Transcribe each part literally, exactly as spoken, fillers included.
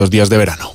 los días de verano.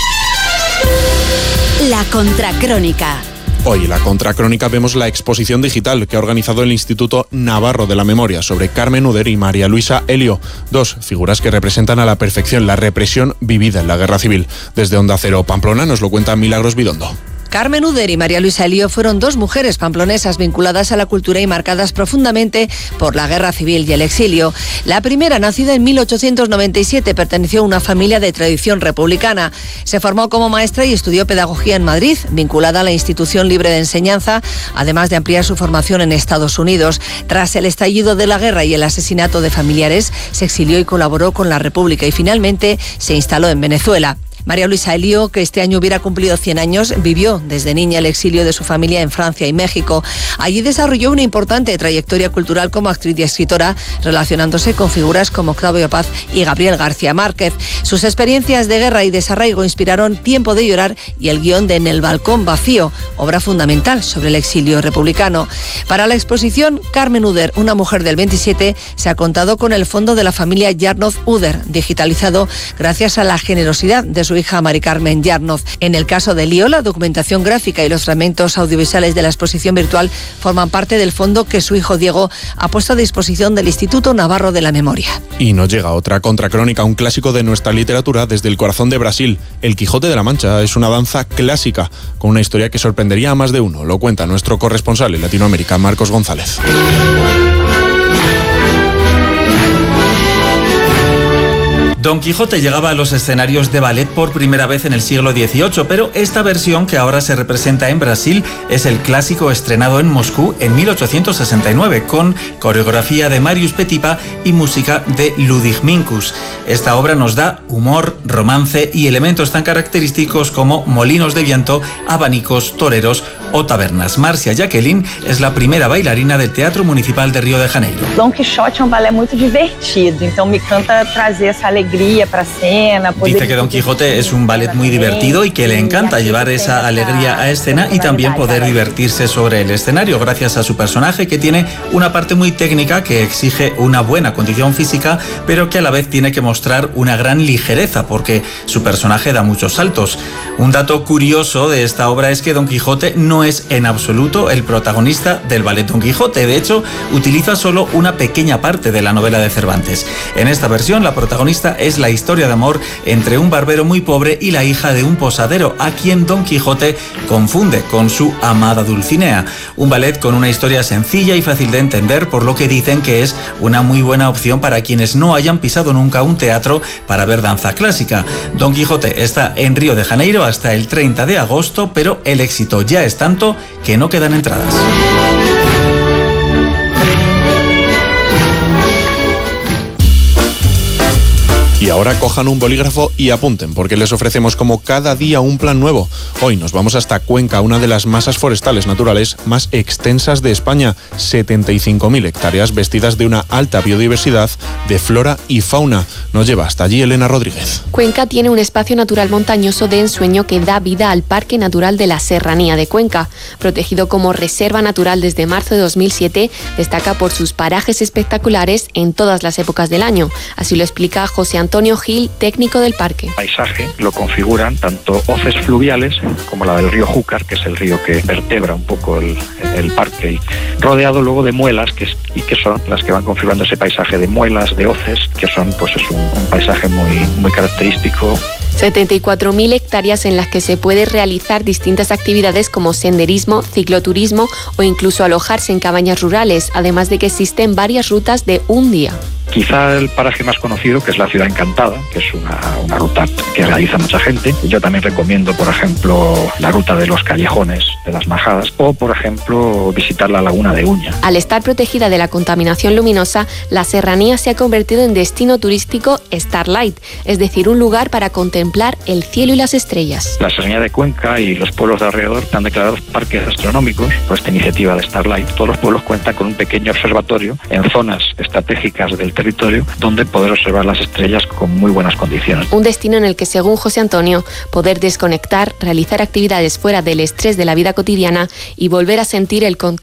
La Contracrónica. Hoy en la Contracrónica vemos la exposición digital que ha organizado el Instituto Navarro de la Memoria sobre Carmen Uder y María Luisa Elío, dos figuras que representan a la perfección la represión vivida en la Guerra Civil. Desde Onda Cero Pamplona nos lo cuenta Milagros Bidondo. Carmen Uder y María Luisa Elío fueron dos mujeres pamplonesas vinculadas a la cultura y marcadas profundamente por la Guerra Civil y el exilio. La primera, nacida en mil ochocientos noventa y siete, perteneció a una familia de tradición republicana. Se formó como maestra y estudió pedagogía en Madrid, vinculada a la Institución Libre de Enseñanza, además de ampliar su formación en Estados Unidos. Tras el estallido de la guerra y el asesinato de familiares, se exilió y colaboró con la República y finalmente se instaló en Venezuela. María Luisa Elío, que este año hubiera cumplido cien años, vivió desde niña el exilio de su familia en Francia y México. Allí desarrolló una importante trayectoria cultural como actriz y escritora, relacionándose con figuras como Octavio Paz y Gabriel García Márquez. Sus experiencias de guerra y desarraigo inspiraron Tiempo de llorar y el guión de En el balcón vacío, obra fundamental sobre el exilio republicano. Para la exposición, Carmen Uder, una mujer del veintisiete, se ha contado con el fondo de la familia Yarnoz Uder, digitalizado gracias a la generosidad de su su hija Mari Carmen Yarnoz. En el caso de Elío, la documentación gráfica y los fragmentos audiovisuales de la exposición virtual forman parte del fondo que su hijo Diego ha puesto a disposición del Instituto Navarro de la Memoria. Y nos llega otra contracrónica, un clásico de nuestra literatura desde el corazón de Brasil. El Quijote de la Mancha es una danza clásica con una historia que sorprendería a más de uno. Lo cuenta nuestro corresponsal en Latinoamérica, Marcos González. Don Quijote llegaba a los escenarios de ballet por primera vez en el siglo dieciocho, pero esta versión que ahora se representa en Brasil es el clásico estrenado en Moscú en mil ochocientos sesenta y nueve, con coreografía de Marius Petipa y música de Ludwig Minkus. Esta obra nos da humor, romance y elementos tan característicos como molinos de viento, abanicos, toreros o tabernas. Marcia Jacqueline es la primera bailarina del Teatro Municipal de Río de Janeiro. Don Quijote es un ballet muy divertido, entonces me encanta traer esa alegría para escena. Dice que Don Quijote es un ballet muy divertido y que le encanta llevar esa alegría a escena y también poder divertirse sobre el escenario gracias a su personaje, que tiene una parte muy técnica que exige una buena condición física, pero que a la vez tiene que mostrar una gran ligereza porque su personaje da muchos saltos. Un dato curioso de esta obra es que Don Quijote no es en absoluto el protagonista del ballet Don Quijote. De hecho, utiliza solo una pequeña parte de la novela de Cervantes. En esta versión, la protagonista es la historia de amor entre un barbero muy pobre y la hija de un posadero, a quien Don Quijote confunde con su amada Dulcinea. Un ballet con una historia sencilla y fácil de entender, por lo que dicen que es una muy buena opción para quienes no hayan pisado nunca un teatro para ver danza clásica. Don Quijote está en Río de Janeiro hasta el treinta de agosto, pero el éxito ya es tanto que no quedan entradas. Y ahora cojan un bolígrafo y apunten, porque les ofrecemos como cada día un plan nuevo. Hoy nos vamos hasta Cuenca, una de las masas forestales naturales más extensas de España. setenta y cinco mil hectáreas vestidas de una alta biodiversidad de flora y fauna. Nos lleva hasta allí Elena Rodríguez. Cuenca tiene un espacio natural montañoso de ensueño que da vida al Parque Natural de la Serranía de Cuenca. Protegido como reserva natural desde marzo de dos mil siete, destaca por sus parajes espectaculares en todas las épocas del año. Así lo explica José Antonio Antonio Gil, técnico del parque. El paisaje lo configuran tanto hoces fluviales como la del río Júcar, que es el río que vertebra un poco el, el parque, y rodeado luego de muelas, que es, y que son las que van configurando ese paisaje de muelas, de hoces, que son pues es un, un paisaje muy, muy característico. setenta y cuatro mil hectáreas en las que se puede realizar distintas actividades como senderismo, cicloturismo o incluso alojarse en cabañas rurales, además de que existen varias rutas de un día. Quizá el paraje más conocido, que es la Ciudad Encantada, que es una, una ruta que realiza mucha gente. Yo también recomiendo, por ejemplo, la ruta de los callejones, de las Majadas, o, por ejemplo, visitar la Laguna de Uña. Al estar protegida de la contaminación luminosa, la serranía se ha convertido en destino turístico Starlight, es decir, un lugar para contemplar el cielo y las estrellas. La Serranía de Cuenca y los pueblos de alrededor están declarados parques astronómicos por esta iniciativa de Starlight. Todos los pueblos cuentan con un pequeño observatorio en zonas estratégicas del territorio donde poder observar las estrellas con muy buenas condiciones. Un destino en el que, según José Antonio, poder desconectar, realizar actividades fuera del estrés de la vida cotidiana y volver a sentir el contacto